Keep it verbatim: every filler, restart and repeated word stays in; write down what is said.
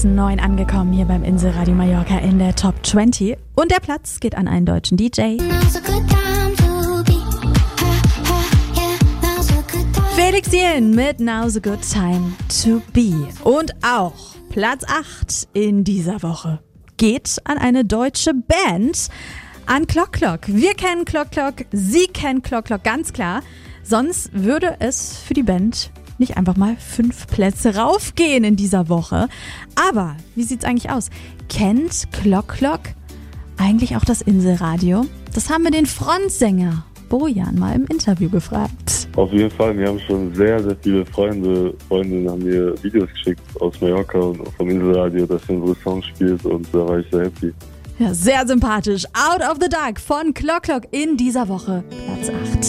Platz neun angekommen hier beim Inselradio Mallorca in der Top zwanzig. Und der Platz geht an einen deutschen D J. Felix Jähn mit Now's a Good Time to Be. Und auch Platz acht in dieser Woche geht an eine deutsche Band, an Clock Clock. Wir kennen Clock Clock, Sie kennen Clock Clock, ganz klar. Sonst würde es für die Band nicht einfach mal fünf Plätze raufgehen in dieser Woche. Aber wie sieht's eigentlich aus? Kennt Clock Clock eigentlich auch das Inselradio? Das haben wir den Frontsänger Bojan mal im Interview gefragt. Auf jeden Fall, wir haben schon sehr, sehr viele Freunde, Freundinnen haben mir Videos geschickt aus Mallorca und vom Inselradio, dass sie unsere Songs spielt und da war ich sehr happy. Ja, sehr sympathisch. Out of the Dark von Clock Clock in dieser Woche Platz acht.